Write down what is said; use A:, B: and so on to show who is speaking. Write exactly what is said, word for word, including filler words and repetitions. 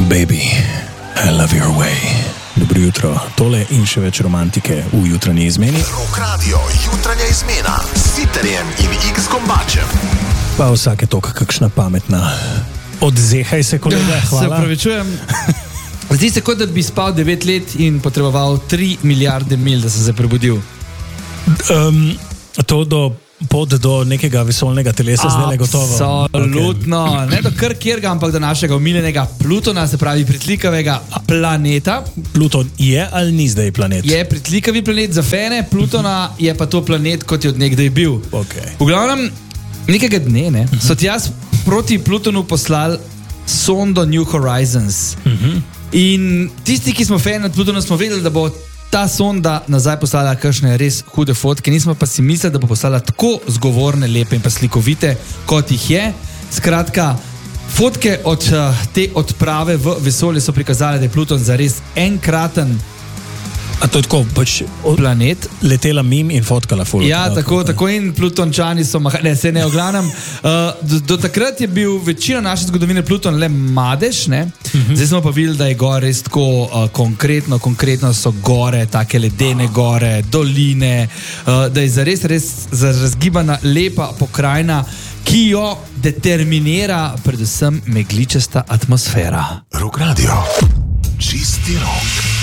A: Baby, I love your way. Dobro jutro, tole in še več romantike v jutranji izmeni.
B: Rock Radio, jutranja izmena s Sitarjem in X-Gombačem.
A: Pa vsake toliko kakšna pametna. Odzehaj se, kolega, hvala.
C: Se opravičujem. Zdi se, kot da bi spal devet let in potreboval tri milijarde mil, da se se prebudil.
A: Um, to do... Pot do nekega vesoljnega telesa zdaj je gotovo.
C: Absolutno. Okay. Ne do kar kjerga, ampak do našega omiljenega Plutona, se pravi pritlikavega planeta.
A: Pluton je ali ni zdaj planet?
C: Je pritlikavi planet za fene, Plutona je pa to planet, kot je od nekdaj bil.
A: Okay.
C: V glavnem, nekega dne ne, uh-huh. so ti jaz proti Plutonu poslali sondo New Horizons. Uh-huh. In tisti, ki smo fani nad Plutonom, smo vedeli, da bo ta sonda nazaj poslala kakšne res hude fotke, nismo pa si mislili, da bo poslala tako zgovorne, lepe in pa slikovite, kot jih je. Skratka, fotke od te odprave v vesolje so prikazali, da je Pluton zares enkraten
A: A to je tako, pač
C: planet.
A: Letela mim in fotkala ful.
C: Ja, tako, tako in Plutončani so mahali, ne, se ne oglavnem. Uh, do, do takrat je bil večina naše zgodovine Pluton le madež, ne? Uh-huh. Zdaj smo pa videli, da je gore res tako uh, konkretno, konkretno so gore, take ledene gore, doline, uh, da je zares res razgibana lepa pokrajina, ki jo determinira predvsem megličasta atmosfera.
B: Rock Radio, čisti rock.